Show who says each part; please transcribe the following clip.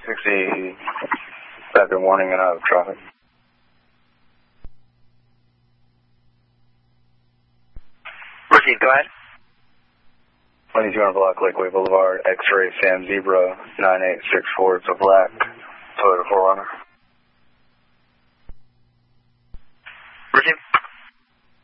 Speaker 1: 60 Saturday morning and out of traffic.
Speaker 2: Proceed, go ahead.
Speaker 1: 2200 Block Lakeway Boulevard, X-Ray Sam Zebra 9864, it's a black